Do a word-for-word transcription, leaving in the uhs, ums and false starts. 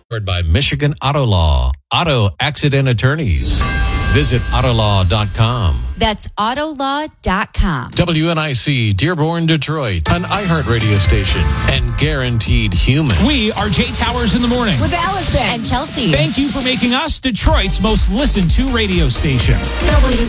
Powered by Michigan Auto Law. Auto Accident Attorneys. Visit autolaw dot com. That's autolaw dot com. W N I C, Dearborn, Detroit, an iHeart radio station, and Guaranteed Human. We are Jay Towers in the morning. With Allison and Chelsea. Thank you for making us Detroit's most listened to radio station. W